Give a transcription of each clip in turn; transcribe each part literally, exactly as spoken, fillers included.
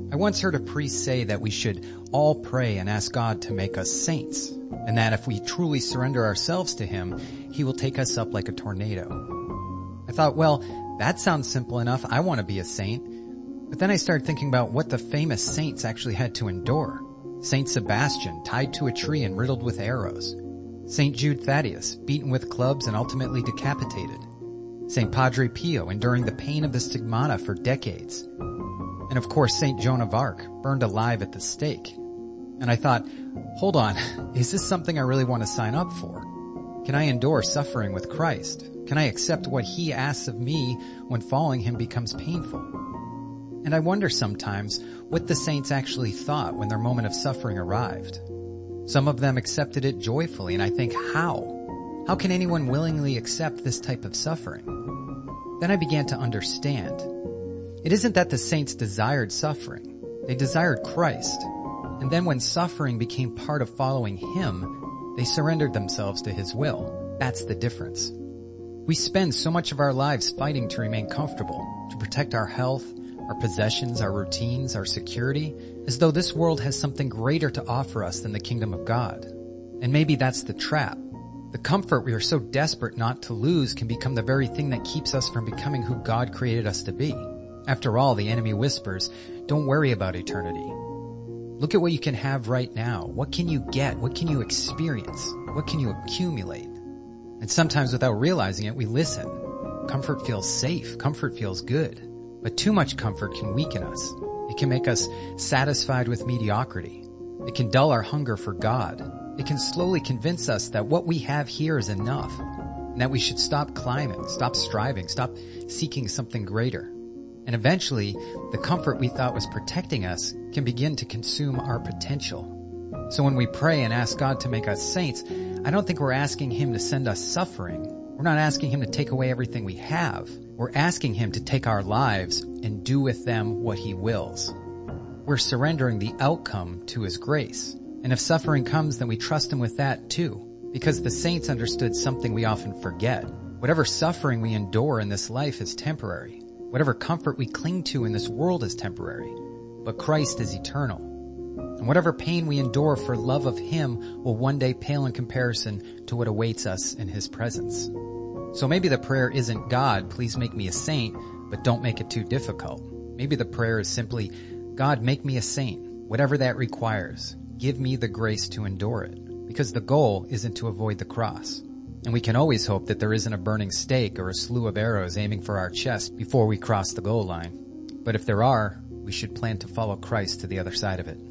I once heard a priest say that we should all pray and ask God to make us saints, and that if we truly surrender ourselves to Him, He will take us up like a tornado. I thought, well, that sounds simple enough. I want to be a saint. But then I started thinking about what the famous saints actually had to endure. Saint Sebastian, tied to a tree and riddled with arrows. Saint Jude Thaddeus, beaten with clubs and ultimately decapitated. Saint Padre Pio, enduring the pain of the stigmata for decades. And of course, Saint Joan of Arc, burned alive at the stake. And I thought, hold on, is this something I really want to sign up for? Can I endure suffering with Christ? Can I accept what He asks of me when following Him becomes painful? And I wonder sometimes what the saints actually thought when their moment of suffering arrived. Some of them accepted it joyfully, and I think, how? How can anyone willingly accept this type of suffering? Then I began to understand. It isn't that the saints desired suffering. They desired Christ. And then when suffering became part of following Him, they surrendered themselves to His will. That's the difference. We spend so much of our lives fighting to remain comfortable, to protect our health, our possessions, our routines, our security, as though this world has something greater to offer us than the kingdom of God. And maybe that's the trap. The comfort we are so desperate not to lose can become the very thing that keeps us from becoming who God created us to be. After all, the enemy whispers, don't worry about eternity. Look at what you can have right now. What can you get? What can you experience? What can you accumulate? And sometimes without realizing it, we listen. Comfort feels safe. Comfort feels good. But too much comfort can weaken us. It can make us satisfied with mediocrity. It can dull our hunger for God. It can slowly convince us that what we have here is enough, and that we should stop climbing, stop striving, stop seeking something greater. And eventually, the comfort we thought was protecting us can begin to consume our potential. So when we pray and ask God to make us saints, I don't think we're asking Him to send us suffering. We're not asking Him to take away everything we have. We're asking Him to take our lives and do with them what He wills. We're surrendering the outcome to His grace. And if suffering comes, then we trust Him with that too. Because the saints understood something we often forget. Whatever suffering we endure in this life is temporary. Whatever comfort we cling to in this world is temporary. But Christ is eternal. And whatever pain we endure for love of Him will one day pale in comparison to what awaits us in His presence. So maybe the prayer isn't, God, please make me a saint, but don't make it too difficult. Maybe the prayer is simply, God, make me a saint, whatever that requires. Give me the grace to endure it, because the goal isn't to avoid the cross. And we can always hope that there isn't a burning stake or a slew of arrows aiming for our chest before we cross the goal line. But if there are, we should plan to follow Christ to the other side of it.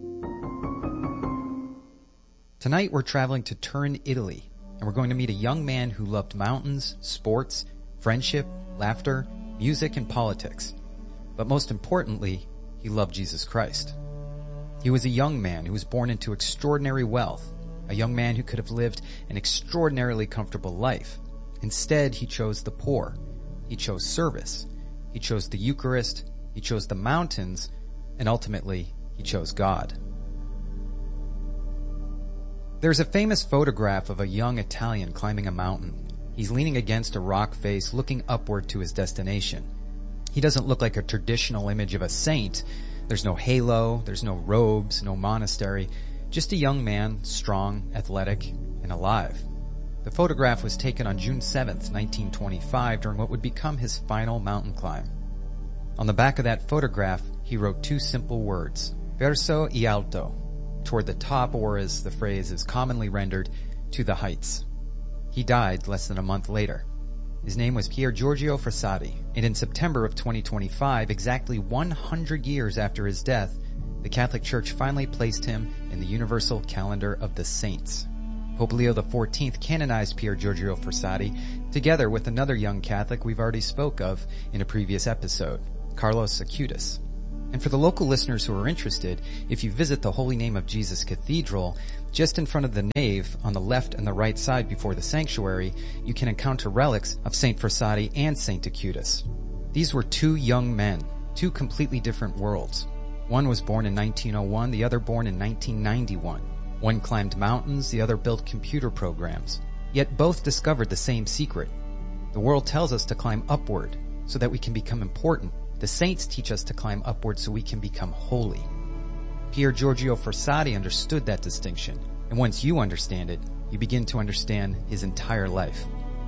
Tonight we're traveling to Turin, Italy, and we're going to meet a young man who loved mountains, sports, friendship, laughter, music, and politics. But most importantly, he loved Jesus Christ. He was a young man who was born into extraordinary wealth, a young man who could have lived an extraordinarily comfortable life. Instead, he chose the poor. He chose service. He chose the Eucharist. He chose the mountains. And ultimately, he chose God. There's a famous photograph of a young Italian climbing a mountain. He's leaning against a rock face, looking upward to his destination. He doesn't look like a traditional image of a saint. There's no halo, there's no robes, no monastery, just a young man, strong, athletic, and alive. The photograph was taken on June seventh, nineteen twenty-five, during what would become his final mountain climb. On the back of that photograph, he wrote two simple words, verso e alto, toward the top, or as the phrase is commonly rendered, to the heights. He died less than a month later. His name was Pier Giorgio Frassati, and in September of twenty twenty-five, exactly one hundred years after his death, the Catholic Church finally placed him in the Universal Calendar of the Saints. Pope Leo the fourteenth canonized Pier Giorgio Frassati, together with another young Catholic we've already spoke of in a previous episode, Carlos Acutis. And for the local listeners who are interested, if you visit the Holy Name of Jesus Cathedral, just in front of the nave, on the left and the right side before the sanctuary, you can encounter relics of Saint Frassati and Saint Acutis. These were two young men, two completely different worlds. One was born in nineteen oh one, the other born in nineteen ninety-one. One climbed mountains, the other built computer programs. Yet both discovered the same secret. The world tells us to climb upward so that we can become important, The saints teach us to climb upward so we can become holy. Pier Giorgio Frassati understood that distinction, and once you understand it, you begin to understand his entire life.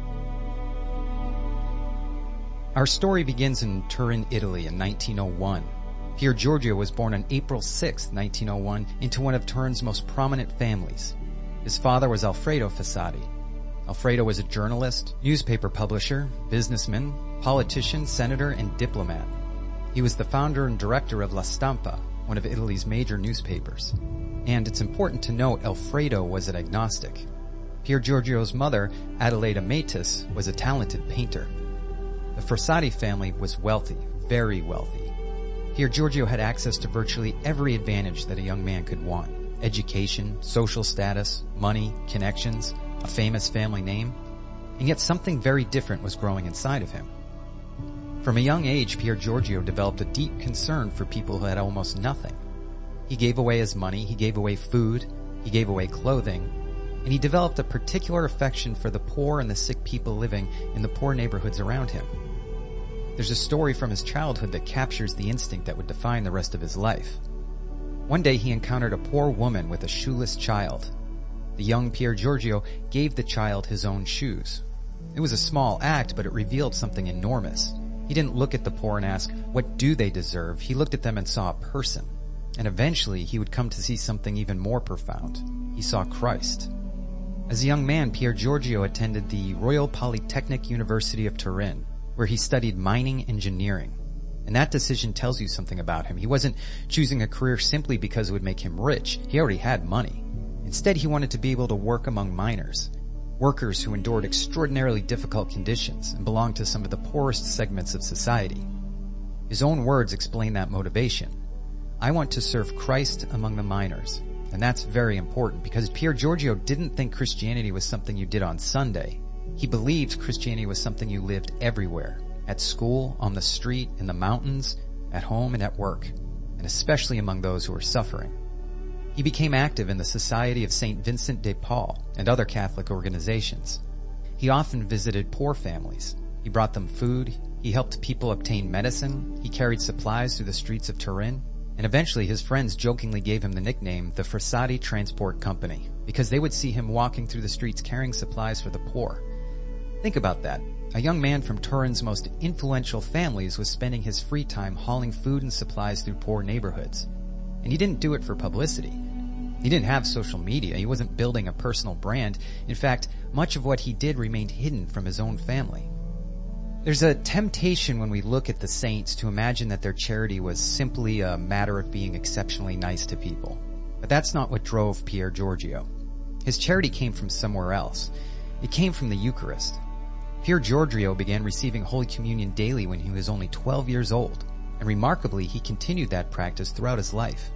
Our story begins in Turin, Italy in nineteen oh one. Pier Giorgio was born on April sixth, nineteen oh one, into one of Turin's most prominent families. His father was Alfredo Frassati. Alfredo was a journalist, newspaper publisher, businessman, politician, senator, and diplomat. He was the founder and director of La Stampa, one of Italy's major newspapers. And it's important to note Alfredo was an agnostic. Pier Giorgio's mother, Adelaida Matus, was a talented painter. The Frassati family was wealthy, very wealthy. Pier Giorgio had access to virtually every advantage that a young man could want. Education, social status, money, connections, a famous family name. And yet something very different was growing inside of him. From a young age, Pier Giorgio developed a deep concern for people who had almost nothing. He gave away his money, he gave away food, he gave away clothing, and he developed a particular affection for the poor and the sick people living in the poor neighborhoods around him. There's a story from his childhood that captures the instinct that would define the rest of his life. One day he encountered a poor woman with a shoeless child. The young Pier Giorgio gave the child his own shoes. It was a small act, but it revealed something enormous. He didn't look at the poor and ask, what do they deserve? He looked at them and saw a person. And eventually he would come to see something even more profound. He saw Christ. As a young man, Pier Giorgio attended the Royal Polytechnic University of Turin, where he studied mining engineering. And that decision tells you something about him. He wasn't choosing a career simply because it would make him rich. He already had money. Instead, he wanted to be able to work among miners, workers who endured extraordinarily difficult conditions and belonged to some of the poorest segments of society. His own words explain that motivation. I want to serve Christ among the miners. And that's very important because Pier Giorgio didn't think Christianity was something you did on Sunday. He believed Christianity was something you lived everywhere, at school, on the street, in the mountains, at home, and at work, and especially among those who were suffering. He became active in the Society of Saint Vincent de Paul and other Catholic organizations. He often visited poor families. He brought them food. He helped people obtain medicine. He carried supplies through the streets of Turin. And eventually his friends jokingly gave him the nickname the Frassati Transport Company because they would see him walking through the streets carrying supplies for the poor. Think about that. A young man from Turin's most influential families was spending his free time hauling food and supplies through poor neighborhoods. And he didn't do it for publicity. He didn't have social media. He wasn't building a personal brand. In fact, much of what he did remained hidden from his own family. There's a temptation when we look at the saints to imagine that their charity was simply a matter of being exceptionally nice to people. But that's not what drove Pier Giorgio. His charity came from somewhere else. It came from the Eucharist. Pier Giorgio began receiving Holy Communion daily when he was only twelve years old, and remarkably, he continued that practice throughout his life.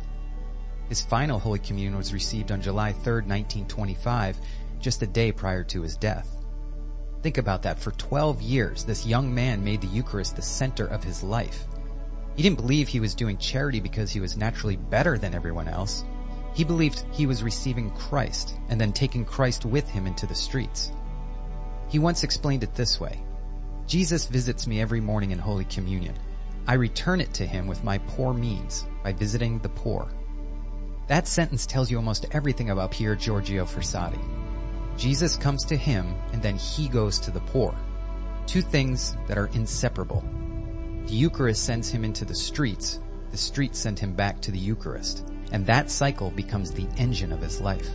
His final Holy Communion was received on July third, nineteen twenty-five, just a day prior to his death. Think about that. For twelve years, this young man made the Eucharist the center of his life. He didn't believe he was doing charity because he was naturally better than everyone else. He believed he was receiving Christ and then taking Christ with him into the streets. He once explained it this way: Jesus visits me every morning in Holy Communion. I return it to him with my poor means by visiting the poor. That sentence tells you almost everything about Pier Giorgio Frassati. Jesus comes to him and then he goes to the poor. Two things that are inseparable. The Eucharist sends him into the streets. The streets send him back to the Eucharist. And that cycle becomes the engine of his life.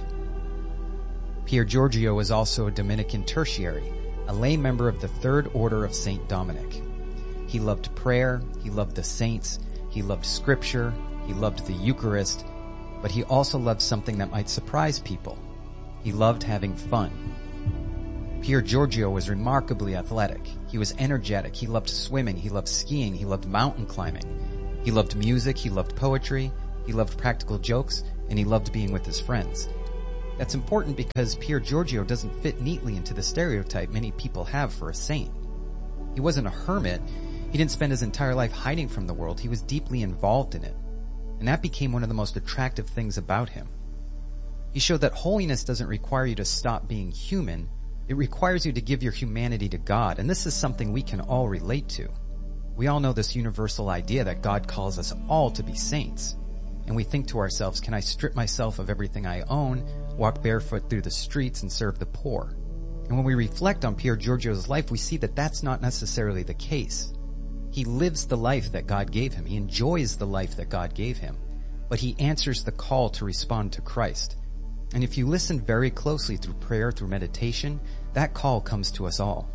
Pier Giorgio was also a Dominican tertiary, a lay member of the Third Order of Saint Dominic. He loved prayer, he loved the saints, he loved scripture, he loved the Eucharist, but he also loved something that might surprise people. He loved having fun. Pier Giorgio was remarkably athletic. He was energetic. He loved swimming. He loved skiing. He loved mountain climbing. He loved music. He loved poetry. He loved practical jokes, and he loved being with his friends. That's important because Pier Giorgio doesn't fit neatly into the stereotype many people have for a saint. He wasn't a hermit. He didn't spend his entire life hiding from the world. He was deeply involved in it. And that became one of the most attractive things about him. He showed that holiness doesn't require you to stop being human. It requires you to give your humanity to God, and this is something we can all relate to. We all know this universal idea that God calls us all to be saints. And we think to ourselves, can I strip myself of everything I own, walk barefoot through the streets, and serve the poor? And when we reflect on Pier Giorgio's life, we see that that's not necessarily the case. He lives the life that God gave him. He enjoys the life that God gave him. But he answers the call to respond to Christ. And if you listen very closely through prayer, through meditation, that call comes to us all.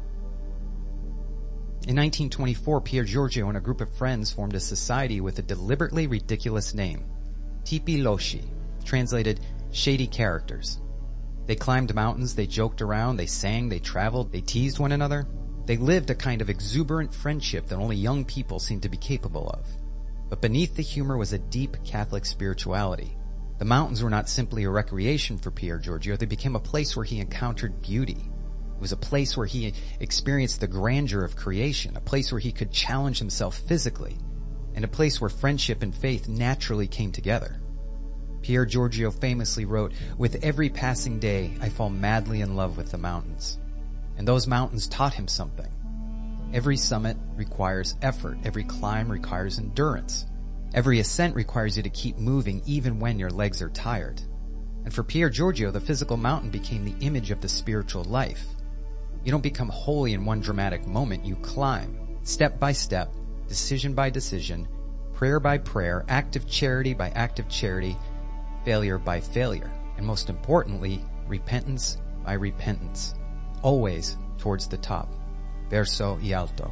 In nineteen twenty-four, Pier Giorgio and a group of friends formed a society with a deliberately ridiculous name, Tipi Losci, translated shady characters. They climbed mountains, they joked around, they sang, they traveled, they teased one another. They lived a kind of exuberant friendship that only young people seemed to be capable of. But beneath the humor was a deep Catholic spirituality. The mountains were not simply a recreation for Pier Giorgio, they became a place where he encountered beauty. It was a place where he experienced the grandeur of creation, a place where he could challenge himself physically, and a place where friendship and faith naturally came together. Pier Giorgio famously wrote, "With every passing day, I fall madly in love with the mountains." And those mountains taught him something. Every summit requires effort. Every climb requires endurance. Every ascent requires you to keep moving even when your legs are tired. And for Pier Giorgio, the physical mountain became the image of the spiritual life. You don't become holy in one dramatic moment. You climb, step by step, decision by decision, prayer by prayer, act of charity by act of charity, failure by failure, and most importantly, repentance by repentance, always towards the top, verso y alto.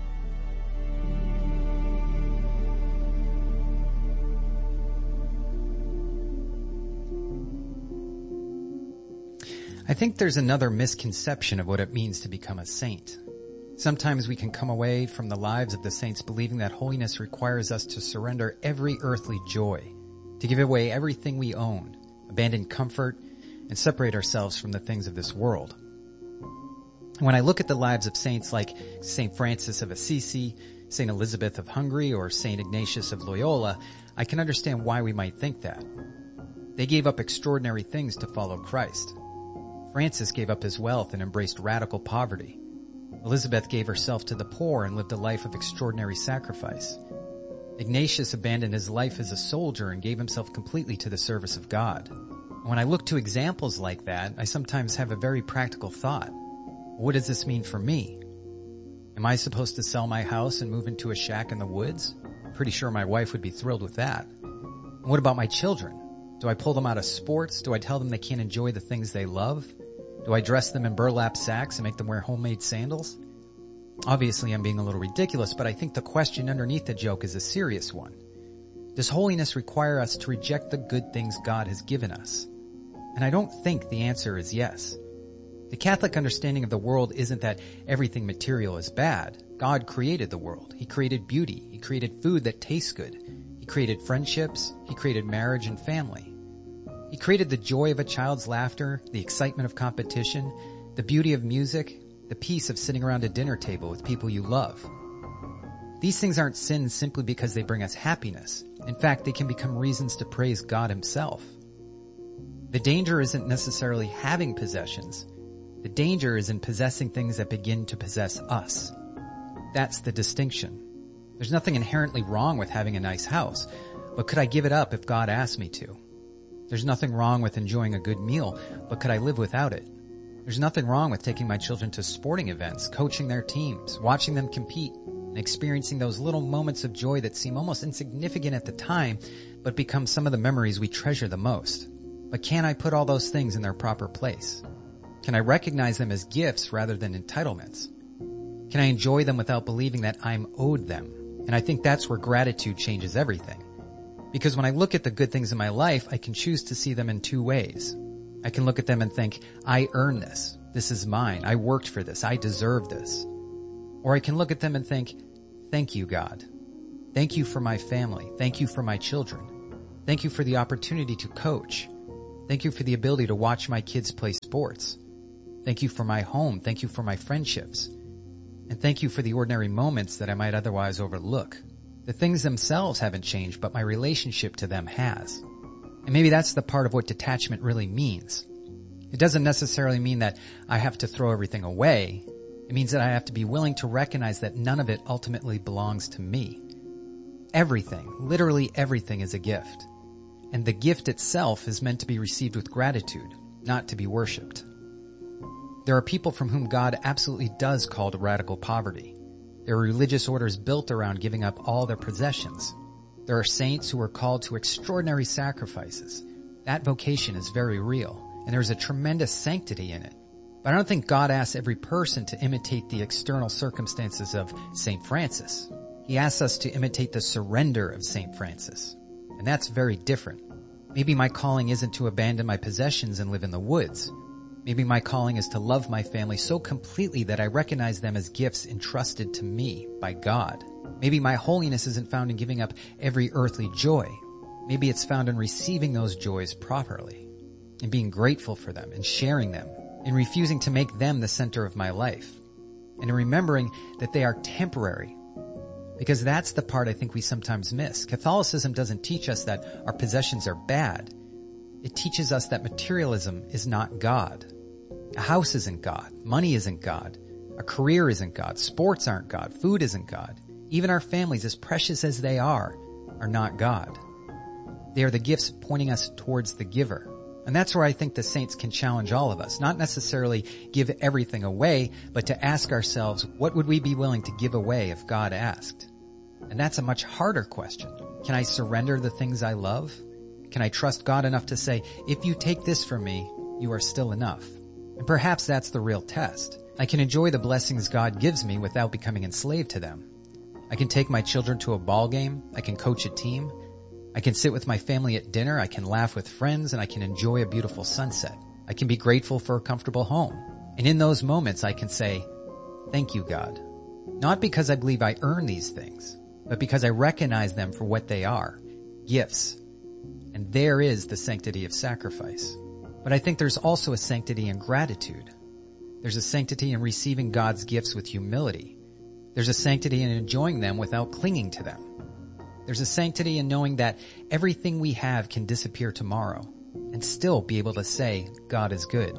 I think there's another misconception of what it means to become a saint. Sometimes we can come away from the lives of the saints believing that holiness requires us to surrender every earthly joy, to give away everything we own, abandon comfort, and separate ourselves from the things of this world. When I look at the lives of saints like Saint Francis of Assisi, Saint Elizabeth of Hungary, or Saint Ignatius of Loyola, I can understand why we might think that. They gave up extraordinary things to follow Christ. Francis gave up his wealth and embraced radical poverty. Elizabeth gave herself to the poor and lived a life of extraordinary sacrifice. Ignatius abandoned his life as a soldier and gave himself completely to the service of God. When I look to examples like that, I sometimes have a very practical thought. What does this mean for me? Am I supposed to sell my house and move into a shack in the woods? I'm pretty sure my wife would be thrilled with that. And what about my children? Do I pull them out of sports? Do I tell them they can't enjoy the things they love? Do I dress them in burlap sacks and make them wear homemade sandals? Obviously, I'm being a little ridiculous, but I think the question underneath the joke is a serious one. Does holiness require us to reject the good things God has given us? And I don't think the answer is yes. The Catholic understanding of the world isn't that everything material is bad. God created the world. He created beauty. He created food that tastes good. He created friendships. He created marriage and family. He created the joy of a child's laughter, the excitement of competition, the beauty of music, the peace of sitting around a dinner table with people you love. These things aren't sins simply because they bring us happiness. In fact, they can become reasons to praise God himself. The danger isn't necessarily having possessions. The danger is in possessing things that begin to possess us. That's the distinction. There's nothing inherently wrong with having a nice house, but could I give it up if God asked me to? There's nothing wrong with enjoying a good meal, but could I live without it? There's nothing wrong with taking my children to sporting events, coaching their teams, watching them compete, and experiencing those little moments of joy that seem almost insignificant at the time, but become some of the memories we treasure the most. But can I put all those things in their proper place? Can I recognize them as gifts rather than entitlements? Can I enjoy them without believing that I'm owed them? And I think that's where gratitude changes everything. Because when I look at the good things in my life, I can choose to see them in two ways. I can look at them and think, I earned this. This is mine. I worked for this. I deserve this. Or I can look at them and think, thank you, God. Thank you for my family. Thank you for my children. Thank you for the opportunity to coach. Thank you for the ability to watch my kids play sports. Thank you for my home. Thank you for my friendships. And thank you for the ordinary moments that I might otherwise overlook. The things themselves haven't changed, but my relationship to them has. And maybe that's the part of what detachment really means. It doesn't necessarily mean that I have to throw everything away. It means that I have to be willing to recognize that none of it ultimately belongs to me. Everything, literally everything, is a gift. And the gift itself is meant to be received with gratitude, not to be worshipped. There are people from whom God absolutely does call to radical poverty. There are religious orders built around giving up all their possessions. There are saints who are called to extraordinary sacrifices. That vocation is very real, and there's a tremendous sanctity in it. But I don't think God asks every person to imitate the external circumstances of Saint Francis. He asks us to imitate the surrender of Saint Francis. And that's very different. Maybe my calling isn't to abandon my possessions and live in the woods. Maybe my calling is to love my family so completely that I recognize them as gifts entrusted to me by God. Maybe my holiness isn't found in giving up every earthly joy. Maybe it's found in receiving those joys properly, in being grateful for them, and sharing them, in refusing to make them the center of my life, and in remembering that they are temporary. Because that's the part I think we sometimes miss. Catholicism doesn't teach us that our possessions are bad. It teaches us that materialism is not God. A house isn't God. Money isn't God. A career isn't God. Sports aren't God. Food isn't God. Even our families, as precious as they are, are not God. They are the gifts pointing us towards the giver. And that's where I think the saints can challenge all of us, not necessarily give everything away, but to ask ourselves, what would we be willing to give away if God asked? And that's a much harder question. Can I surrender the things I love? Can I trust God enough to say, if you take this from me, you are still enough? And perhaps that's the real test. I can enjoy the blessings God gives me without becoming enslaved to them. I can take my children to a ball game. I can coach a team. I can sit with my family at dinner. I can laugh with friends, and I can enjoy a beautiful sunset. I can be grateful for a comfortable home. And in those moments, I can say, thank you, God. Not because I believe I earn these things, but because I recognize them for what they are, gifts. And there is the sanctity of sacrifice. But I think there's also a sanctity in gratitude. There's a sanctity in receiving God's gifts with humility. There's a sanctity in enjoying them without clinging to them. There's a sanctity in knowing that everything we have can disappear tomorrow and still be able to say, God is good.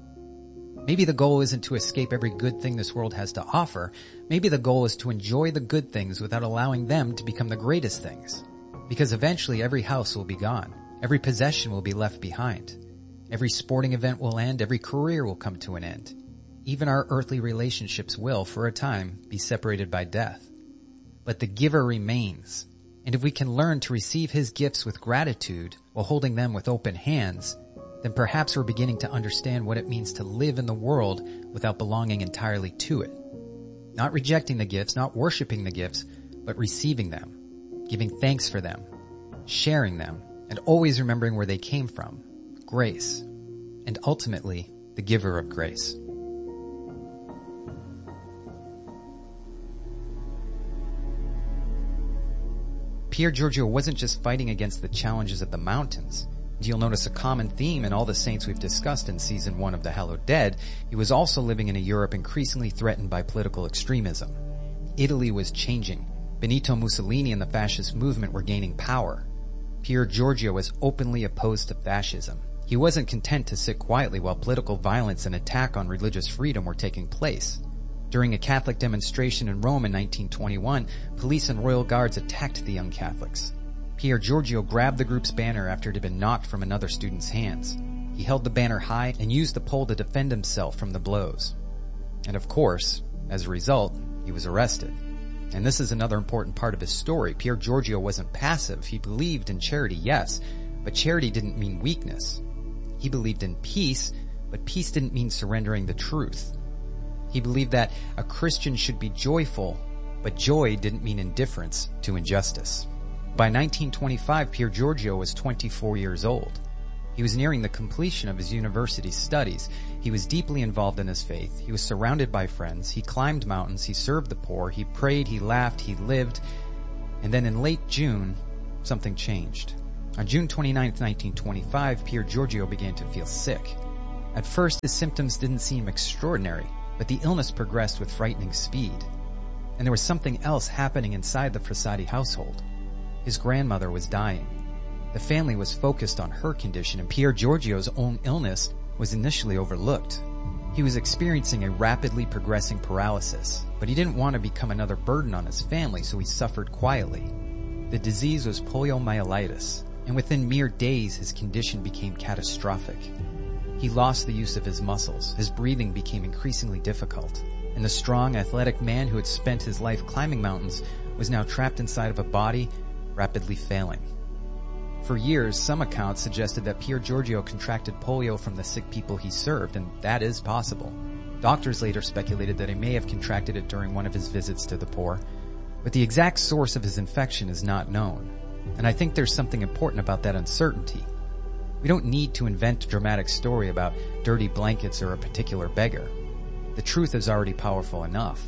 Maybe the goal isn't to escape every good thing this world has to offer. Maybe the goal is to enjoy the good things without allowing them to become the greatest things. Because eventually every house will be gone. Every possession will be left behind. Every sporting event will end. Every career will come to an end. Even our earthly relationships will, for a time, be separated by death. But the giver remains. And if we can learn to receive his gifts with gratitude while holding them with open hands, then perhaps we're beginning to understand what it means to live in the world without belonging entirely to it. Not rejecting the gifts, not worshiping the gifts, but receiving them, giving thanks for them, sharing them, and always remembering where they came from, grace, and ultimately the giver of grace. Pier Giorgio wasn't just fighting against the challenges of the mountains. You'll notice a common theme in all the saints we've discussed in season one of The Hallowed Dead. He was also living in a Europe increasingly threatened by political extremism. Italy was changing. Benito Mussolini and the fascist movement were gaining power. Pier Giorgio was openly opposed to fascism. He wasn't content to sit quietly while political violence and attack on religious freedom were taking place. During a Catholic demonstration in Rome in nineteen twenty-one, police and royal guards attacked the young Catholics. Pier Giorgio grabbed the group's banner after it had been knocked from another student's hands. He held the banner high and used the pole to defend himself from the blows. And of course, as a result, he was arrested. And this is another important part of his story. Pier Giorgio wasn't passive. He believed in charity, yes, but charity didn't mean weakness. He believed in peace, but peace didn't mean surrendering the truth. He believed that a Christian should be joyful, but joy didn't mean indifference to injustice. By nineteen twenty-five, Pier Giorgio was twenty-four years old. He was nearing the completion of his university studies. He was deeply involved in his faith. He was surrounded by friends. He climbed mountains. He served the poor. He prayed. He laughed. He lived. And then in late June, something changed. On June twenty-ninth, nineteen twenty-five, Pier Giorgio began to feel sick. At first, his symptoms didn't seem extraordinary, but the illness progressed with frightening speed. And there was something else happening inside the Frassati household. His grandmother was dying. The family was focused on her condition, and Pier Giorgio's own illness was initially overlooked. He was experiencing a rapidly progressing paralysis, but he didn't want to become another burden on his family, so he suffered quietly. The disease was poliomyelitis, and within mere days his condition became catastrophic. He lost the use of his muscles, his breathing became increasingly difficult, and the strong, athletic man who had spent his life climbing mountains was now trapped inside of a body rapidly failing. For years, some accounts suggested that Pier Giorgio contracted polio from the sick people he served, and that is possible. Doctors later speculated that he may have contracted it during one of his visits to the poor, but the exact source of his infection is not known, and I think there's something important about that uncertainty. We don't need to invent a dramatic story about dirty blankets or a particular beggar. The truth is already powerful enough.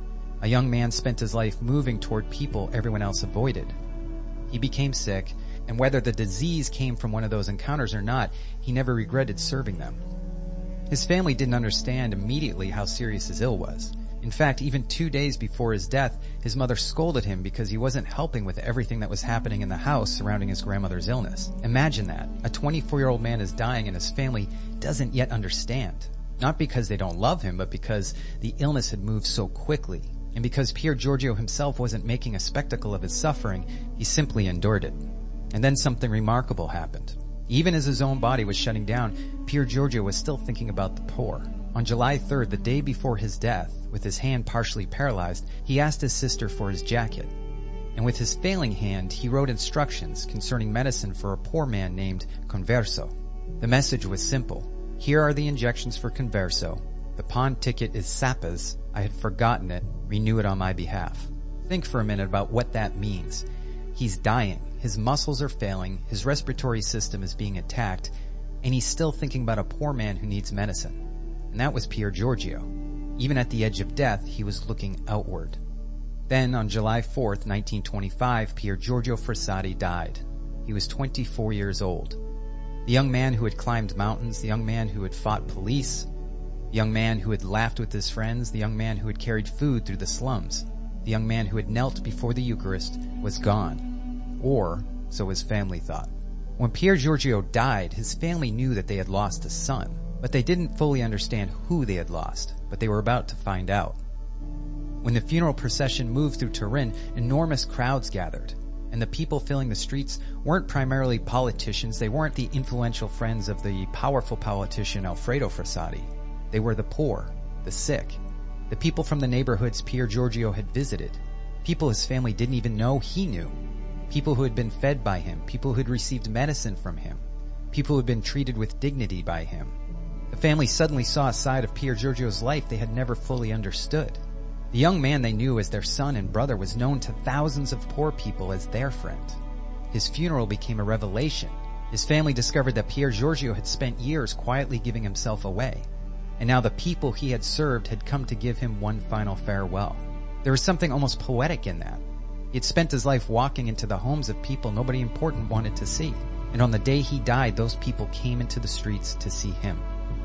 A young man spent his life moving toward people everyone else avoided. He became sick, and whether the disease came from one of those encounters or not, he never regretted serving them. His family didn't understand immediately how serious his ill was. In fact, even two days before his death, his mother scolded him because he wasn't helping with everything that was happening in the house surrounding his grandmother's illness. Imagine that. A twenty-four-year-old man is dying and his family doesn't yet understand. Not because they don't love him, but because the illness had moved so quickly. And because Pier Giorgio himself wasn't making a spectacle of his suffering, he simply endured it. And then something remarkable happened. Even as his own body was shutting down, Pier Giorgio was still thinking about the poor. On July third, the day before his death, with his hand partially paralyzed, he asked his sister for his jacket. And with his failing hand, he wrote instructions concerning medicine for a poor man named Converso. The message was simple. Here are the injections for Converso. The pawn ticket is Sappa's. I had forgotten it. Renew it on my behalf. Think for a minute about what that means. He's dying. His muscles are failing. His respiratory system is being attacked. And he's still thinking about a poor man who needs medicine. And that was Pier Giorgio. Even at the edge of death, he was looking outward. Then, on July fourth, nineteen twenty-five, Pier Giorgio Frassati died. He was twenty-four years old. The young man who had climbed mountains, the young man who had fought police, the young man who had laughed with his friends, the young man who had carried food through the slums, the young man who had knelt before the Eucharist was gone. Or, so his family thought. When Pier Giorgio died, his family knew that they had lost a son, but they didn't fully understand who they had lost, but they were about to find out. When the funeral procession moved through Turin, enormous crowds gathered, and the people filling the streets weren't primarily politicians, they weren't the influential friends of the powerful politician Alfredo Frassati. They were the poor, the sick, the people from the neighborhoods Pier Giorgio had visited, people his family didn't even know he knew, people who had been fed by him, people who had received medicine from him, people who had been treated with dignity by him. The family suddenly saw a side of Pier Giorgio's life they had never fully understood. The young man they knew as their son and brother was known to thousands of poor people as their friend. His funeral became a revelation. His family discovered that Pier Giorgio had spent years quietly giving himself away, and now the people he had served had come to give him one final farewell. There was something almost poetic in that. He had spent his life walking into the homes of people nobody important wanted to see, and on the day he died, those people came into the streets to see him.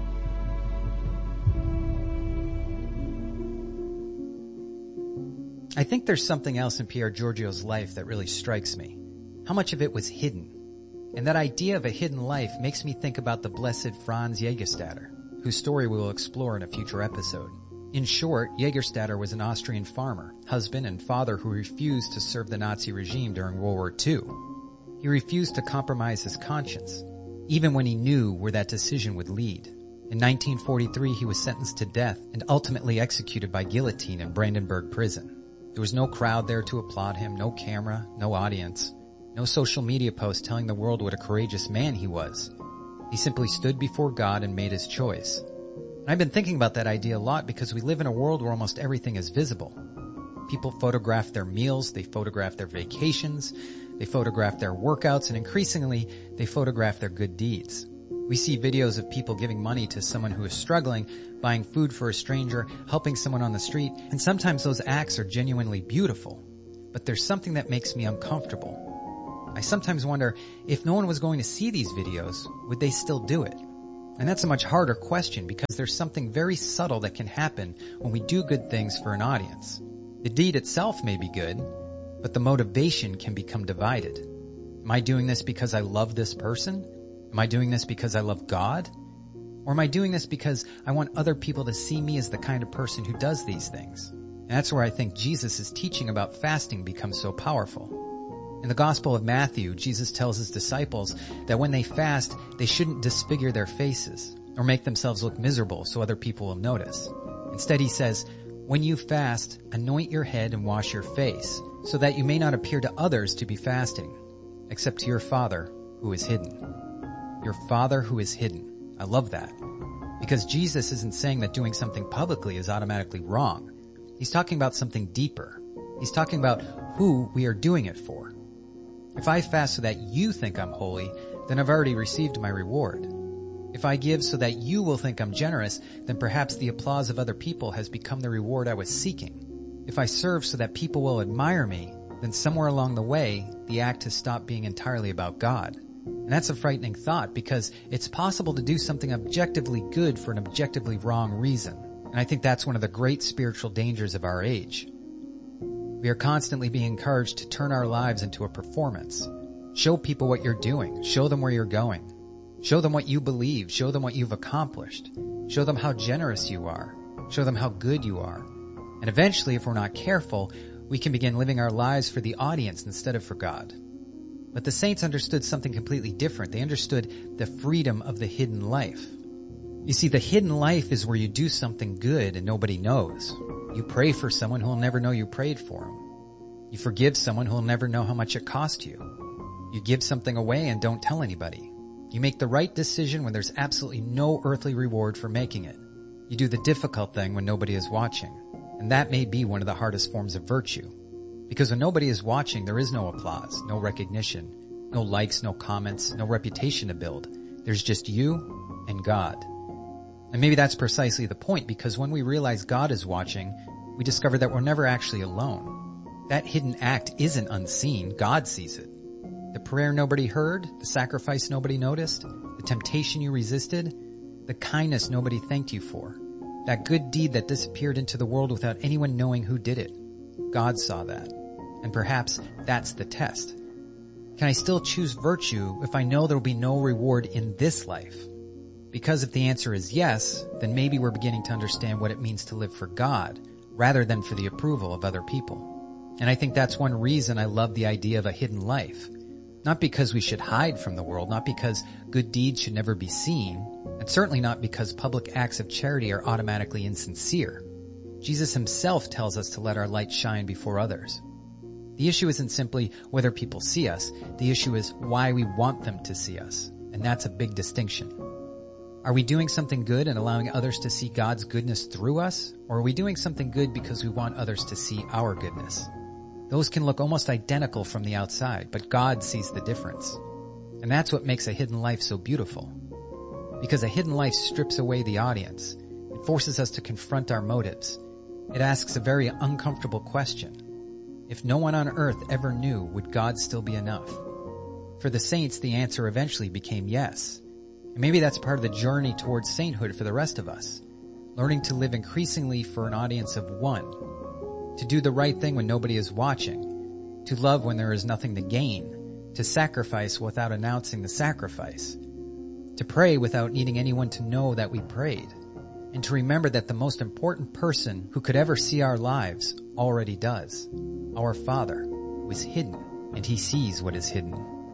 I think there's something else in Pier Giorgio's life that really strikes me. How much of it was hidden? And that idea of a hidden life makes me think about the blessed Franz Jägerstätter, whose story we will explore in a future episode. In short, Jägerstätter was an Austrian farmer, husband and father who refused to serve the Nazi regime during World War Two. He refused to compromise his conscience, even when he knew where that decision would lead. In nineteen forty-three, he was sentenced to death and ultimately executed by guillotine in Brandenburg prison. There was no crowd there to applaud him, no camera, no audience, no social media post telling the world what a courageous man he was. He simply stood before God and made his choice. And I've been thinking about that idea a lot because we live in a world where almost everything is visible. People photograph their meals, they photograph their vacations, they photograph their workouts, and increasingly, they photograph their good deeds. We see videos of people giving money to someone who is struggling, buying food for a stranger, helping someone on the street, and sometimes those acts are genuinely beautiful. But there's something that makes me uncomfortable. I sometimes wonder, if no one was going to see these videos, would they still do it? And that's a much harder question because there's something very subtle that can happen when we do good things for an audience. The deed itself may be good, but the motivation can become divided. Am I doing this because I love this person? Am I doing this because I love God? Or am I doing this because I want other people to see me as the kind of person who does these things? And that's where I think Jesus' teaching about fasting becomes so powerful. In the Gospel of Matthew, Jesus tells his disciples that when they fast, they shouldn't disfigure their faces or make themselves look miserable so other people will notice. Instead, he says, when you fast, anoint your head and wash your face, so that you may not appear to others to be fasting, except to your Father who is hidden. Your Father who is hidden. I love that. Because Jesus isn't saying that doing something publicly is automatically wrong. He's talking about something deeper. He's talking about who we are doing it for. If I fast so that you think I'm holy, then I've already received my reward. If I give so that you will think I'm generous, then perhaps the applause of other people has become the reward I was seeking. If I serve so that people will admire me, then somewhere along the way, the act has stopped being entirely about God. And that's a frightening thought, because it's possible to do something objectively good for an objectively wrong reason. And I think that's one of the great spiritual dangers of our age. We are constantly being encouraged to turn our lives into a performance. Show people what you're doing. Show them where you're going. Show them what you believe. Show them what you've accomplished. Show them how generous you are. Show them how good you are. And eventually, if we're not careful, we can begin living our lives for the audience instead of for God. But the saints understood something completely different. They understood the freedom of the hidden life. You see, the hidden life is where you do something good and nobody knows. You pray for someone who will never know you prayed for him. You forgive someone who will never know how much it cost you. You give something away and don't tell anybody. You make the right decision when there's absolutely no earthly reward for making it. You do the difficult thing when nobody is watching. And that may be one of the hardest forms of virtue. Because when nobody is watching, there is no applause, no recognition, no likes, no comments, no reputation to build. There's just you and God. And maybe that's precisely the point, because when we realize God is watching, we discover that we're never actually alone. That hidden act isn't unseen. God sees it. The prayer nobody heard, the sacrifice nobody noticed, the temptation you resisted, the kindness nobody thanked you for, that good deed that disappeared into the world without anyone knowing who did it. God saw that. And perhaps that's the test. Can I still choose virtue if I know there will be no reward in this life? Because if the answer is yes, then maybe we're beginning to understand what it means to live for God rather than for the approval of other people. And I think that's one reason I love the idea of a hidden life. Not because we should hide from the world, not because good deeds should never be seen, and certainly not because public acts of charity are automatically insincere. Jesus himself tells us to let our light shine before others. The issue isn't simply whether people see us. The issue is why we want them to see us. And that's a big distinction. Are we doing something good and allowing others to see God's goodness through us? Or are we doing something good because we want others to see our goodness? Those can look almost identical from the outside, but God sees the difference. And that's what makes a hidden life so beautiful. Because a hidden life strips away the audience. It forces us to confront our motives. It asks a very uncomfortable question. If no one on earth ever knew, would God still be enough? For the saints, the answer eventually became yes. And maybe that's part of the journey towards sainthood for the rest of us. Learning to live increasingly for an audience of one. To do the right thing when nobody is watching. To love when there is nothing to gain. To sacrifice without announcing the sacrifice. To pray without needing anyone to know that we prayed. And to remember that the most important person who could ever see our lives already does. Our Father, who is hidden, and he sees what is hidden.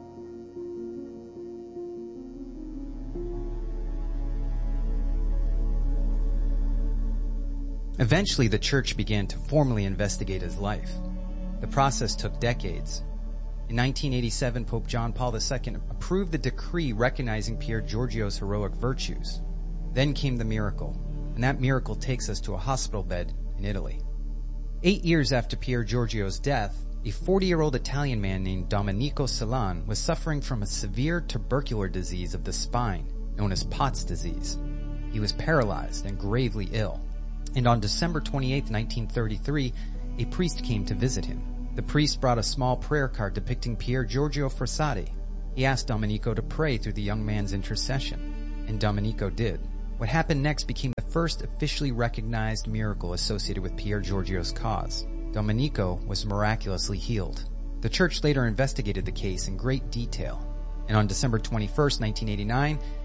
Eventually, the church began to formally investigate his life. The process took decades. In nineteen eighty-seven, Pope John Paul the Second approved the decree recognizing Pier Giorgio's heroic virtues. Then came the miracle, and that miracle takes us to a hospital bed in Italy. Eight years after Pier Giorgio's death, a forty-year-old Italian man named Domenico Celan was suffering from a severe tubercular disease of the spine, known as Pott's disease. He was paralyzed and gravely ill. And on December twenty-eighth, nineteen thirty-three, a priest came to visit him. The priest brought a small prayer card depicting Pier Giorgio Frassati. He asked Domenico to pray through the young man's intercession, and Domenico did. What happened next became the first officially recognized miracle associated with Pier Giorgio's cause. Domenico was miraculously healed. The church later investigated the case in great detail, and on December twenty-first, nineteen eighty-nine,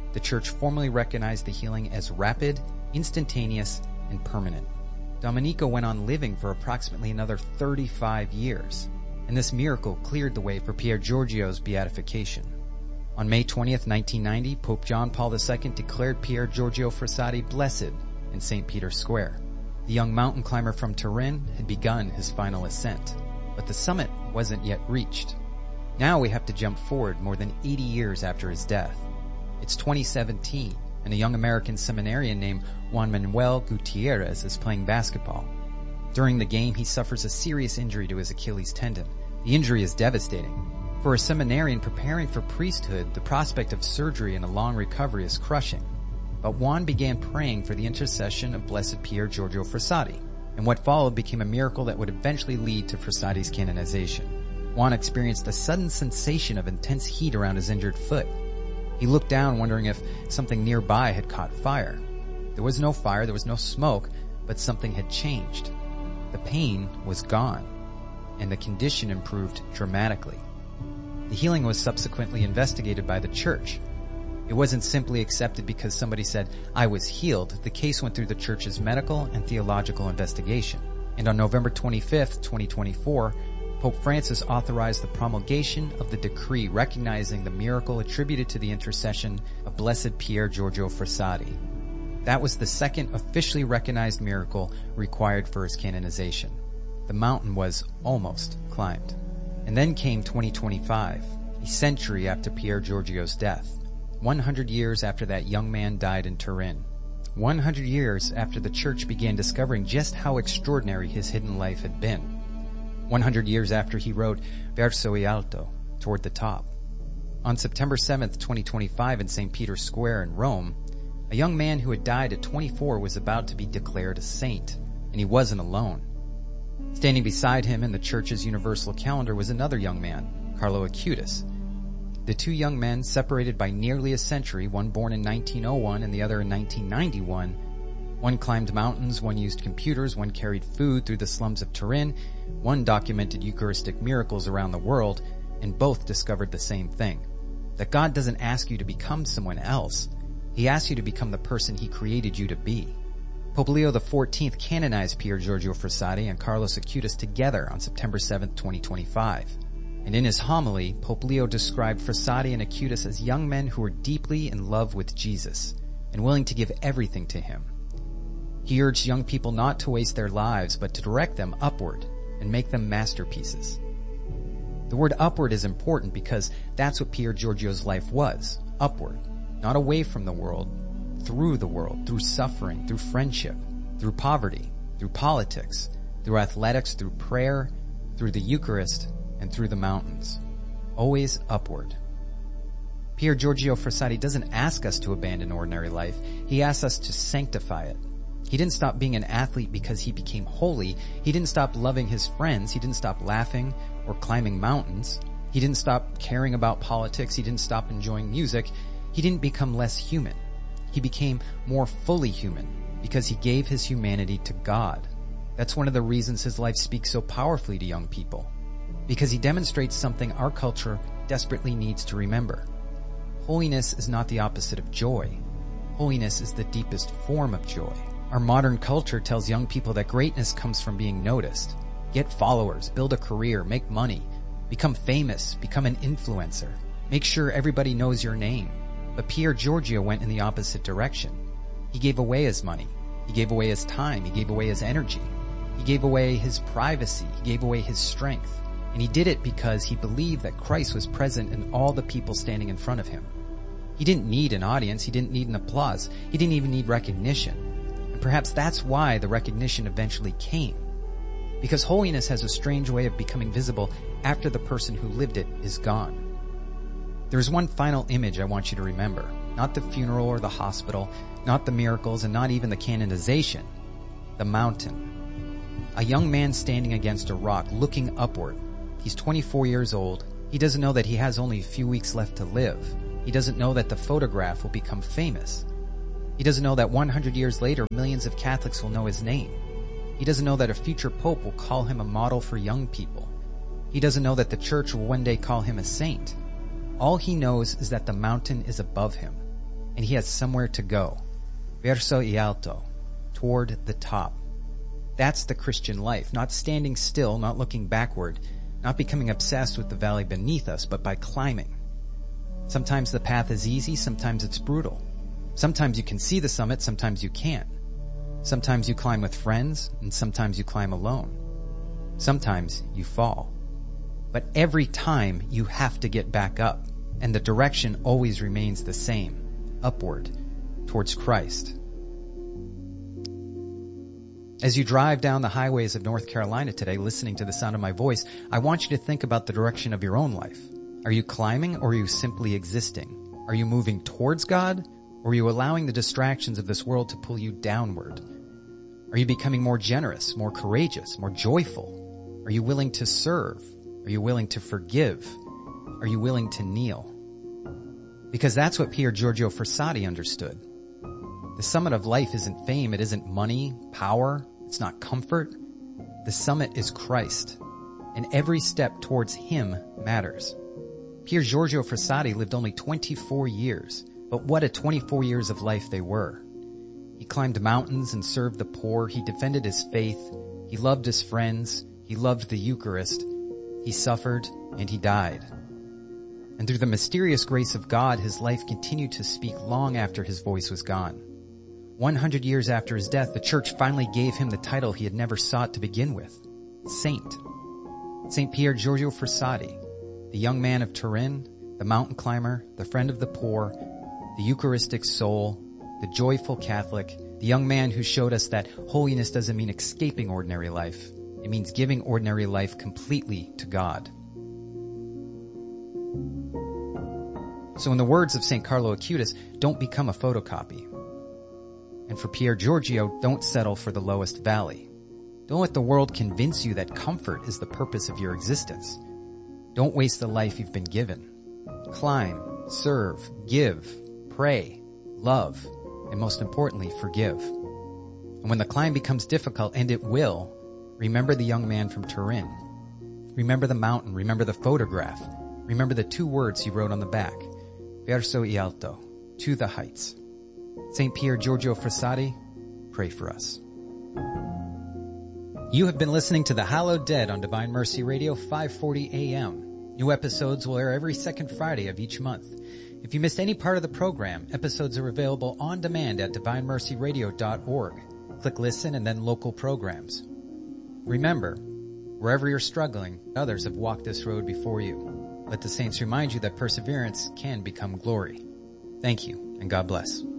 the church formally recognized the healing as rapid, instantaneous, and permanent. Domenico went on living for approximately another thirty-five years, and this miracle cleared the way for Pier Giorgio's beatification. On May twentieth, nineteen ninety, Pope John Paul the Second declared Pier Giorgio Frassati blessed in Saint Peter's Square. The young mountain climber from Turin had begun his final ascent, but the summit wasn't yet reached. Now we have to jump forward more than eighty years after his death. It's twenty seventeen, and a young American seminarian named Juan Manuel Gutierrez is playing basketball. During the game, he suffers a serious injury to his Achilles tendon. The injury is devastating. For a seminarian preparing for priesthood, the prospect of surgery and a long recovery is crushing. But Juan began praying for the intercession of Blessed Pier Giorgio Frassati, and what followed became a miracle that would eventually lead to Frassati's canonization. Juan experienced a sudden sensation of intense heat around his injured foot. He looked down, wondering if something nearby had caught fire. There was no fire, there was no smoke, but something had changed. The pain was gone, and the condition improved dramatically. The healing was subsequently investigated by the church. It wasn't simply accepted because somebody said, "I was healed." The case went through the church's medical and theological investigation. And on November twenty-fifth, twenty twenty-four, Pope Francis authorized the promulgation of the decree recognizing the miracle attributed to the intercession of Blessed Pier Giorgio Frassati. That was the second officially recognized miracle required for his canonization. The mountain was almost climbed. And then came twenty twenty-five, a century after Pier Giorgio's death. one hundred years after that young man died in Turin. one hundred years after the church began discovering just how extraordinary his hidden life had been. one hundred years after he wrote Verso e Alto, toward the top. On September seventh, twenty twenty-five in Saint Peter's Square in Rome, a young man who had died at twenty-four was about to be declared a saint, and he wasn't alone. Standing beside him in the church's universal calendar was another young man, Carlo Acutis. The two young men, separated by nearly a century, one born in nineteen oh one and the other in nineteen ninety-one, one climbed mountains, one used computers, one carried food through the slums of Turin, one documented Eucharistic miracles around the world, and both discovered the same thing, that God doesn't ask you to become someone else. He asks you to become the person He created you to be. Pope Leo the fourteenth canonized Pier Giorgio Frassati and Carlos Acutis together on September seventh, twenty twenty-five. And in his homily, Pope Leo described Frassati and Acutis as young men who were deeply in love with Jesus and willing to give everything to Him. He urged young people not to waste their lives, but to direct them upward and make them masterpieces. The word upward is important because that's what Pier Giorgio's life was, upward, not away from the world, through the world, through suffering, through friendship, through poverty, through politics, through athletics, through prayer, through the Eucharist, and through the mountains. Always upward. Pier Giorgio Frassati doesn't ask us to abandon ordinary life. He asks us to sanctify it. He didn't stop being an athlete because he became holy. He didn't stop loving his friends. He didn't stop laughing or climbing mountains. He didn't stop caring about politics. He didn't stop enjoying music. He didn't become less human. He became more fully human because he gave his humanity to God. That's one of the reasons his life speaks so powerfully to young people, because he demonstrates something our culture desperately needs to remember. Holiness is not the opposite of joy. Holiness is the deepest form of joy. Our modern culture tells young people that greatness comes from being noticed. Get followers, build a career, make money, become famous, become an influencer. Make sure everybody knows your name. But Pier Giorgio went in the opposite direction. He gave away his money. He gave away his time. He gave away his energy. He gave away his privacy. He gave away his strength. And he did it because he believed that Christ was present in all the people standing in front of him. He didn't need an audience. He didn't need an applause. He didn't even need recognition. And perhaps that's why the recognition eventually came. Because holiness has a strange way of becoming visible after the person who lived it is gone. There's one final image I want you to remember. Not the funeral or the hospital, not the miracles, and not even the canonization. The mountain. A young man standing against a rock, looking upward. He's twenty-four years old. He doesn't know that he has only a few weeks left to live. He doesn't know that the photograph will become famous. He doesn't know that one hundred years later, millions of Catholics will know his name. He doesn't know that a future pope will call him a model for young people. He doesn't know that the church will one day call him a saint. All he knows is that the mountain is above him. and he has somewhere to go. Verso y alto, toward the top. That's the Christian life, not standing still, not looking backward, not becoming obsessed with the valley beneath us, but by climbing. Sometimes the path is easy, sometimes it's brutal. Sometimes you can see the summit, sometimes you can't. Sometimes you climb with friends, and sometimes you climb alone. Sometimes you fall. But every time you have to get back up, and the direction always remains the same, upward, towards Christ. As you drive down the highways of North Carolina today, listening to the sound of my voice, I want you to think about the direction of your own life. Are you climbing, or are you simply existing? Are you moving towards God, or are you allowing the distractions of this world to pull you downward? Are you becoming more generous, more courageous, more joyful? Are you willing to serve? Are you willing to forgive? Are you willing to kneel? Because that's what Pier Giorgio Frassati understood. The summit of life isn't fame, it isn't money, power, it's not comfort. The summit is Christ, and every step towards Him matters. Pier Giorgio Frassati lived only twenty-four years, but what a twenty-four years of life they were. He climbed mountains and served the poor, he defended his faith, he loved his friends, he loved the Eucharist, he suffered, and he died. And through the mysterious grace of God, his life continued to speak long after his voice was gone. One hundred years after his death, the church finally gave him the title he had never sought to begin with, Saint. Saint Pier Giorgio Frassati, the young man of Turin, the mountain climber, the friend of the poor, the Eucharistic soul, the joyful Catholic, the young man who showed us that holiness doesn't mean escaping ordinary life. It means giving ordinary life completely to God. So in the words of Saint Carlo Acutis, don't become a photocopy. And for Pier Giorgio, don't settle for the lowest valley. Don't let the world convince you that comfort is the purpose of your existence. Don't waste the life you've been given. Climb, serve, give, pray, love, and most importantly, forgive. And when the climb becomes difficult, and it will, remember the young man from Turin. Remember the mountain, remember the photograph, remember the two words he wrote on the back, Verso y alto, to the heights. Saint Pier Giorgio Frassati, pray for us. You have been listening to The Hallowed Dead on Divine Mercy Radio, five forty A M. New episodes will air every second Friday of each month. If you missed any part of the program, episodes are available on demand at divine mercy radio dot org. Click Listen and then Local Programs. Remember, wherever you're struggling, others have walked this road before you. Let the saints remind you that perseverance can become glory. Thank you, and God bless.